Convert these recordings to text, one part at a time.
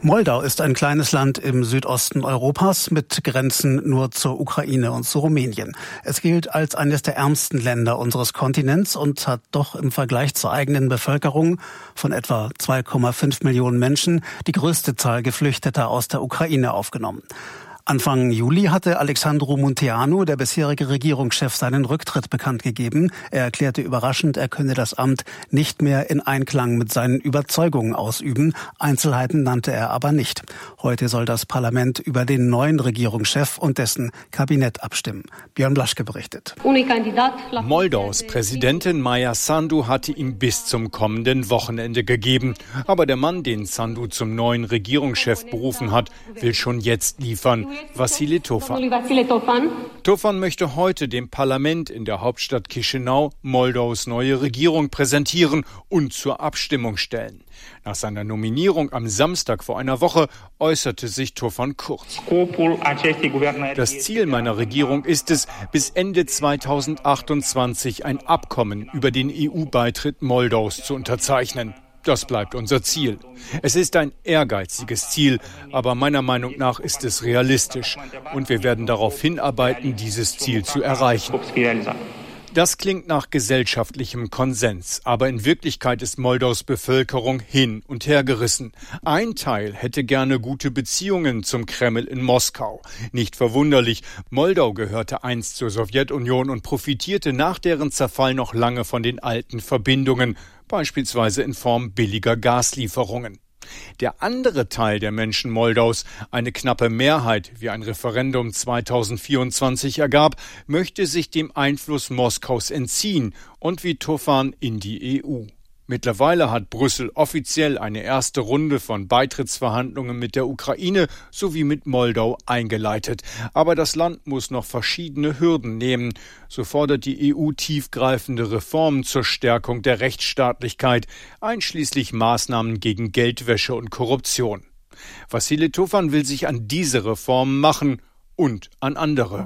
Moldau ist ein kleines Land im Südosten Europas mit Grenzen nur zur Ukraine und zu Rumänien. Es gilt als eines der ärmsten Länder unseres Kontinents und hat doch im Vergleich zur eigenen Bevölkerung von etwa 2,5 Millionen Menschen die größte Zahl Geflüchteter aus der Ukraine aufgenommen. Anfang Juli hatte Alexandru Munteanu, der bisherige Regierungschef, seinen Rücktritt bekannt gegeben. Er erklärte überraschend, er könne das Amt nicht mehr in Einklang mit seinen Überzeugungen ausüben. Einzelheiten nannte er aber nicht. Heute soll das Parlament über den neuen Regierungschef und dessen Kabinett abstimmen. Björn Blaschke berichtet. Moldaus Präsidentin Maia Sandu hatte ihm bis zum kommenden Wochenende gegeben. Aber der Mann, den Sandu zum neuen Regierungschef berufen hat, will schon jetzt liefern. Vassili Tofan. Tofan möchte heute dem Parlament in der Hauptstadt Chișinău Moldaus neue Regierung präsentieren und zur Abstimmung stellen. Nach seiner Nominierung am Samstag vor einer Woche äußerte sich Tofan kurz. Das Ziel meiner Regierung ist es, bis Ende 2028 ein Abkommen über den EU-Beitritt Moldaus zu unterzeichnen. Das bleibt unser Ziel. Es ist ein ehrgeiziges Ziel, aber meiner Meinung nach ist es realistisch. Und wir werden darauf hinarbeiten, dieses Ziel zu erreichen. Das klingt nach gesellschaftlichem Konsens, aber in Wirklichkeit ist Moldaus Bevölkerung hin und her gerissen. Ein Teil hätte gerne gute Beziehungen zum Kreml in Moskau. Nicht verwunderlich, Moldau gehörte einst zur Sowjetunion und profitierte nach deren Zerfall noch lange von den alten Verbindungen, beispielsweise in Form billiger Gaslieferungen. Der andere Teil der Menschen Moldaus, eine knappe Mehrheit, wie ein Referendum 2024 ergab, möchte sich dem Einfluss Moskaus entziehen und wie Tofan in die EU. Mittlerweile hat Brüssel offiziell eine erste Runde von Beitrittsverhandlungen mit der Ukraine sowie mit Moldau eingeleitet. Aber das Land muss noch verschiedene Hürden nehmen. So fordert die EU tiefgreifende Reformen zur Stärkung der Rechtsstaatlichkeit, einschließlich Maßnahmen gegen Geldwäsche und Korruption. Vassili Tofan will sich an diese Reformen machen und an andere.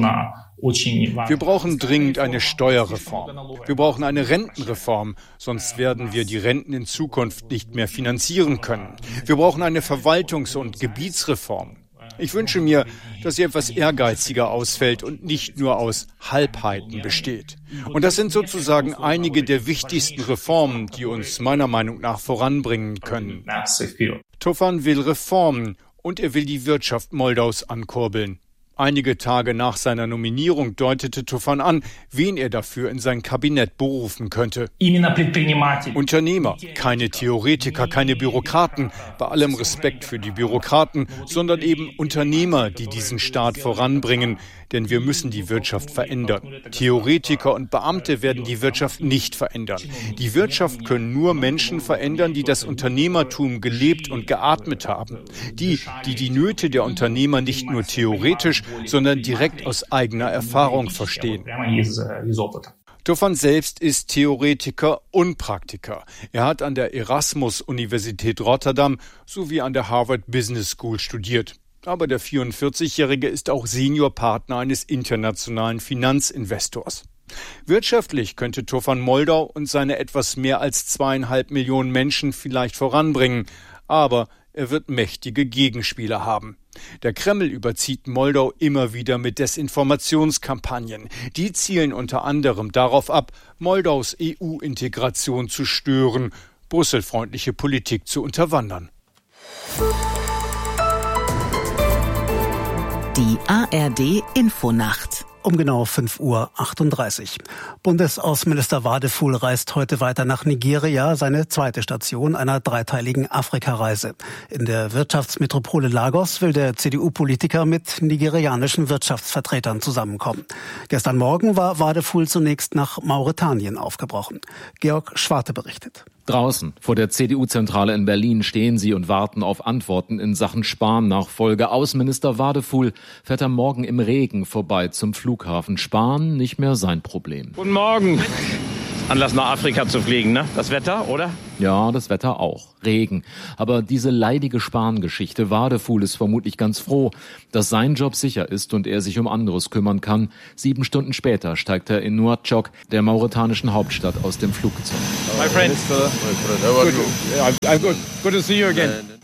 Wir brauchen dringend eine Steuerreform. Wir brauchen eine Rentenreform, sonst werden wir die Renten in Zukunft nicht mehr finanzieren können. Wir brauchen eine Verwaltungs- und Gebietsreform. Ich wünsche mir, dass sie etwas ehrgeiziger ausfällt und nicht nur aus Halbheiten besteht. Und das sind sozusagen einige der wichtigsten Reformen, die uns meiner Meinung nach voranbringen können. Tofan will Reformen und er will die Wirtschaft Moldaus ankurbeln. Einige Tage nach seiner Nominierung deutete Tofan an, wen er dafür in sein Kabinett berufen könnte. Unternehmer, keine Theoretiker, keine Bürokraten, bei allem Respekt für die Bürokraten, sondern eben Unternehmer, die diesen Staat voranbringen. Denn wir müssen die Wirtschaft verändern. Theoretiker und Beamte werden die Wirtschaft nicht verändern. Die Wirtschaft können nur Menschen verändern, die das Unternehmertum gelebt und geatmet haben. Die Nöte der Unternehmer nicht nur theoretisch, sondern direkt aus eigener Erfahrung verstehen. Tofan selbst ist Theoretiker und Praktiker. Er hat an der Erasmus-Universität Rotterdam sowie an der Harvard Business School studiert. Aber der 44-Jährige ist auch Seniorpartner eines internationalen Finanzinvestors. Wirtschaftlich könnte Tofan Moldau und seine etwas mehr als 2,5 Millionen Menschen vielleicht voranbringen. Aber er wird mächtige Gegenspieler haben. Der Kreml überzieht Moldau immer wieder mit Desinformationskampagnen. Die zielen unter anderem darauf ab, Moldaus EU-Integration zu stören, brüsselfreundliche Politik zu unterwandern. Die ARD-Infonacht. Um genau 5:38 Uhr. Bundesaußenminister Wadefuhl reist heute weiter nach Nigeria, seine zweite Station einer dreiteiligen Afrikareise. In der Wirtschaftsmetropole Lagos will der CDU-Politiker mit nigerianischen Wirtschaftsvertretern zusammenkommen. Gestern Morgen war Wadefuhl zunächst nach Mauretanien aufgebrochen. Georg Schwarte berichtet. Draußen vor der CDU-Zentrale in Berlin stehen sie und warten auf Antworten in Sachen Spahn-Nachfolge. Außenminister Wadefuhl fährt am Morgen im Regen vorbei zum Flughafen. Spahn nicht mehr sein Problem. Guten Morgen. Anlass nach Afrika zu fliegen, ne? Das Wetter, oder? Ja, das Wetter auch. Regen. Aber diese leidige Spahn-Geschichte. Wadefuhl ist vermutlich ganz froh, dass sein Job sicher ist und er sich um anderes kümmern kann. 7 Stunden später steigt er in Nouakchott, der mauretanischen Hauptstadt, aus dem Flugzeug. My friend. I'm good. Good to see you again.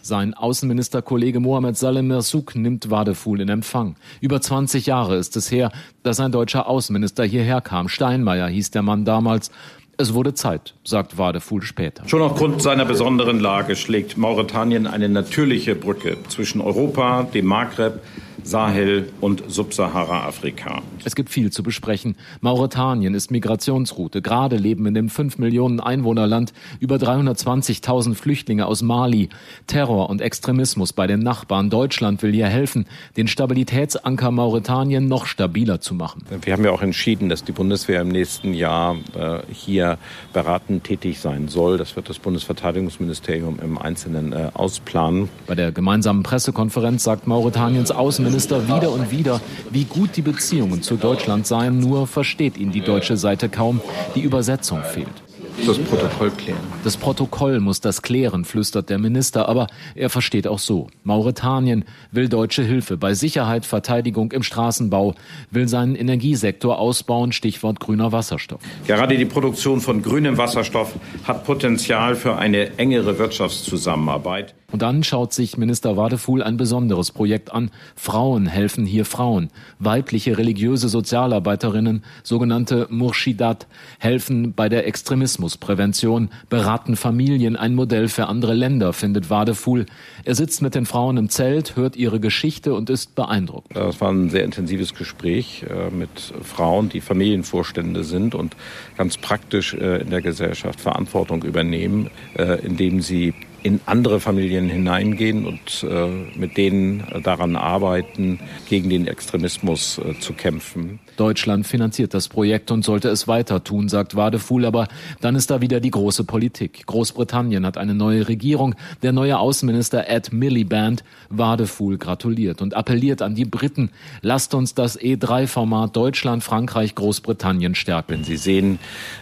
Sein Außenministerkollege Mohamed Saleh Merzouk nimmt Wadefuhl in Empfang. Über 20 Jahre ist es her, dass ein deutscher Außenminister hierher kam. Steinmeier hieß der Mann damals. Es wurde Zeit, sagt Wadefuhl später. Schon aufgrund seiner besonderen Lage schlägt Mauretanien eine natürliche Brücke zwischen Europa, dem Maghreb, Sahel und Subsahara-Afrika. Es gibt viel zu besprechen. Mauretanien ist Migrationsroute. Gerade leben in dem 5 Millionen Einwohnerland über 320.000 Flüchtlinge aus Mali. Terror und Extremismus bei den Nachbarn. Deutschland will hier helfen, den Stabilitätsanker Mauretanien noch stabiler zu machen. Wir haben ja auch entschieden, dass die Bundeswehr im nächsten Jahr hier beratend tätig sein soll. Das wird das Bundesverteidigungsministerium im Einzelnen ausplanen. Bei der gemeinsamen Pressekonferenz sagt Mauretaniens Außenminister wieder und wieder, wie gut die Beziehungen zu Deutschland seien, nur versteht ihn die deutsche Seite kaum. Die Übersetzung fehlt. Das Protokoll klären. Das Protokoll muss das klären, flüstert der Minister, aber er versteht auch so. Mauretanien will deutsche Hilfe bei Sicherheit, Verteidigung im Straßenbau, will seinen Energiesektor ausbauen, Stichwort grüner Wasserstoff. Gerade die Produktion von grünem Wasserstoff hat Potenzial für eine engere Wirtschaftszusammenarbeit. Und dann schaut sich Minister Wadefuhl ein besonderes Projekt an. Frauen helfen hier Frauen. Weibliche religiöse Sozialarbeiterinnen, sogenannte Murschidat, helfen bei der Extremismusprävention, beraten Familien, ein Modell für andere Länder, findet Wadefuhl. Er sitzt mit den Frauen im Zelt, hört ihre Geschichte und ist beeindruckt. Das war ein sehr intensives Gespräch mit Frauen, die Familienvorstände sind und ganz praktisch in der Gesellschaft Verantwortung übernehmen, indem sie in andere Familien hineingehen und mit denen daran arbeiten, gegen den Extremismus zu kämpfen. Deutschland finanziert das Projekt und sollte es weiter tun, sagt Wadefuhl, aber dann ist da wieder die große Politik. Großbritannien hat eine neue Regierung. Der neue Außenminister Ed Miliband Wadefuhl gratuliert und appelliert an die Briten, lasst uns das E3-Format Deutschland, Frankreich, Großbritannien stärken. Wenn Sie sehen,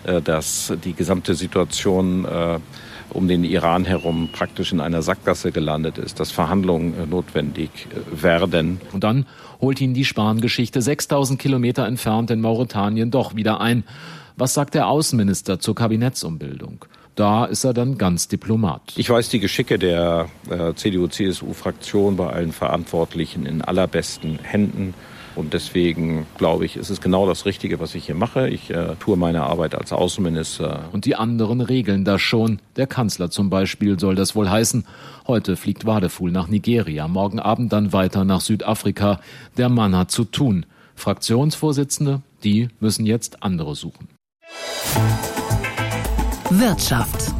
dass die gesamte Situation um den Iran herum praktisch in einer Sackgasse gelandet ist, dass Verhandlungen notwendig werden. Und dann holt ihn die Spahn-Geschichte 6.000 Kilometer entfernt in Mauretanien doch wieder ein. Was sagt der Außenminister zur Kabinettsumbildung? Da ist er dann ganz Diplomat. Ich weiß die Geschicke der CDU-CSU-Fraktion bei allen Verantwortlichen in allerbesten Händen. Und deswegen, glaube ich, ist es genau das Richtige, was ich hier mache. Ich tue meine Arbeit als Außenminister. Und die anderen regeln das schon. Der Kanzler zum Beispiel soll das wohl heißen. Heute fliegt Wadefuhl nach Nigeria, morgen Abend dann weiter nach Südafrika. Der Mann hat zu tun. Fraktionsvorsitzende, die müssen jetzt andere suchen. Wirtschaft.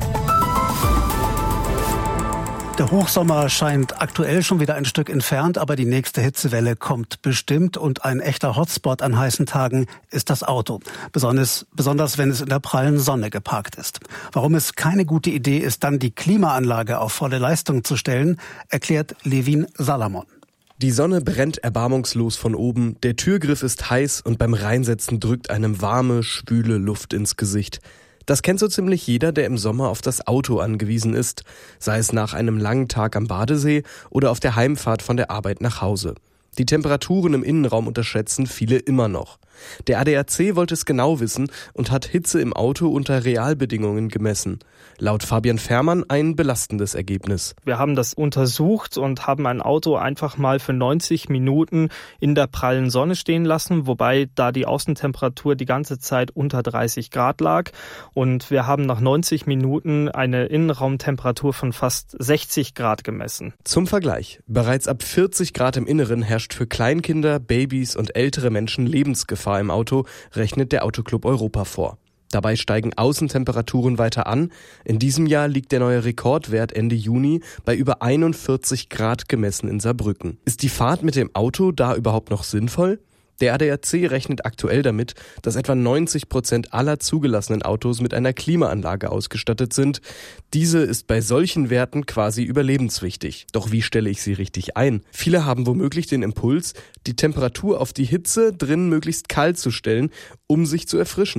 Der Hochsommer scheint aktuell schon wieder ein Stück entfernt, aber die nächste Hitzewelle kommt bestimmt und ein echter Hotspot an heißen Tagen ist das Auto. Besonders wenn es in der prallen Sonne geparkt ist. Warum es keine gute Idee ist, dann die Klimaanlage auf volle Leistung zu stellen, erklärt Levin Salamon. Die Sonne brennt erbarmungslos von oben, der Türgriff ist heiß und beim Reinsetzen drückt einem warme, schwüle Luft ins Gesicht. Das kennt so ziemlich jeder, der im Sommer auf das Auto angewiesen ist, sei es nach einem langen Tag am Badesee oder auf der Heimfahrt von der Arbeit nach Hause. Die Temperaturen im Innenraum unterschätzen viele immer noch. Der ADAC wollte es genau wissen und hat Hitze im Auto unter Realbedingungen gemessen. Laut Fabian Fährmann ein belastendes Ergebnis. Wir haben das untersucht und haben ein Auto einfach mal für 90 Minuten in der prallen Sonne stehen lassen, wobei da die Außentemperatur die ganze Zeit unter 30 Grad lag. Und wir haben nach 90 Minuten eine Innenraumtemperatur von fast 60 Grad gemessen. Zum Vergleich, bereits ab 40 Grad im Inneren herrscht für Kleinkinder, Babys und ältere Menschen Lebensgefahr im Auto, rechnet der Autoclub Europa vor. Dabei steigen Außentemperaturen weiter an. In diesem Jahr liegt der neue Rekordwert Ende Juni bei über 41 Grad gemessen in Saarbrücken. Ist die Fahrt mit dem Auto da überhaupt noch sinnvoll? Der ADAC rechnet aktuell damit, dass etwa 90% aller zugelassenen Autos mit einer Klimaanlage ausgestattet sind. Diese ist bei solchen Werten quasi überlebenswichtig. Doch wie stelle ich sie richtig ein? Viele haben womöglich den Impuls, die Temperatur auf die Hitze drinnen möglichst kalt zu stellen, um sich zu erfrischen.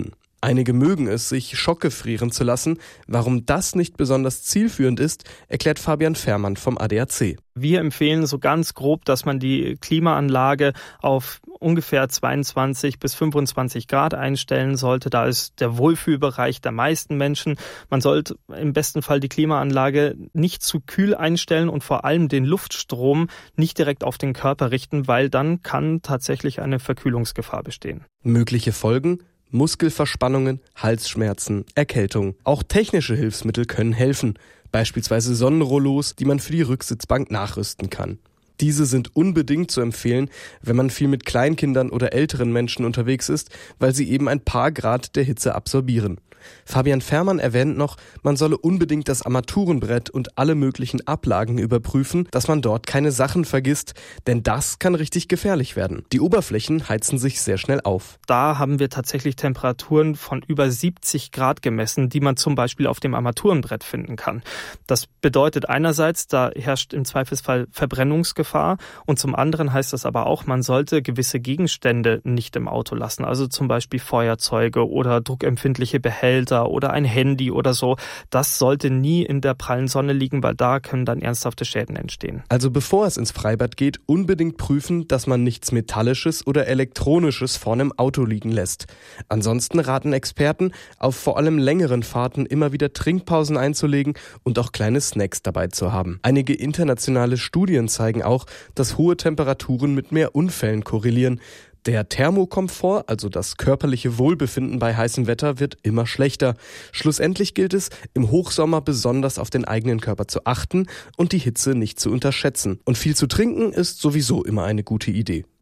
Einige mögen es, sich schockgefrieren zu lassen. Warum das nicht besonders zielführend ist, erklärt Fabian Fährmann vom ADAC. Wir empfehlen so ganz grob, dass man die Klimaanlage auf ungefähr 22 bis 25 Grad einstellen sollte. Da ist der Wohlfühlbereich der meisten Menschen. Man sollte im besten Fall die Klimaanlage nicht zu kühl einstellen und vor allem den Luftstrom nicht direkt auf den Körper richten, weil dann kann tatsächlich eine Verkühlungsgefahr bestehen. Mögliche Folgen? Muskelverspannungen, Halsschmerzen, Erkältung. Auch technische Hilfsmittel können helfen. Beispielsweise Sonnenrollos, die man für die Rücksitzbank nachrüsten kann. Diese sind unbedingt zu empfehlen, wenn man viel mit Kleinkindern oder älteren Menschen unterwegs ist, weil sie eben ein paar Grad der Hitze absorbieren. Fabian Fährmann erwähnt noch, man solle unbedingt das Armaturenbrett und alle möglichen Ablagen überprüfen, dass man dort keine Sachen vergisst, denn das kann richtig gefährlich werden. Die Oberflächen heizen sich sehr schnell auf. Da haben wir tatsächlich Temperaturen von über 70 Grad gemessen, die man zum Beispiel auf dem Armaturenbrett finden kann. Das bedeutet einerseits, da herrscht im Zweifelsfall Verbrennungsgefahr und zum anderen heißt das aber auch, man sollte gewisse Gegenstände nicht im Auto lassen, also zum Beispiel Feuerzeuge oder druckempfindliche Behälter oder ein Handy oder so. Das sollte nie in der prallen Sonne liegen, weil da können dann ernsthafte Schäden entstehen. Also bevor es ins Freibad geht, unbedingt prüfen, dass man nichts Metallisches oder Elektronisches vorne im Auto liegen lässt. Ansonsten raten Experten, auf vor allem längeren Fahrten immer wieder Trinkpausen einzulegen und auch kleine Snacks dabei zu haben. Einige internationale Studien zeigen auch, dass hohe Temperaturen mit mehr Unfällen korrelieren. Der Thermokomfort, also das körperliche Wohlbefinden bei heißem Wetter, wird immer schlechter. Schlussendlich gilt es, im Hochsommer besonders auf den eigenen Körper zu achten und die Hitze nicht zu unterschätzen. Und viel zu trinken ist sowieso immer eine gute Idee.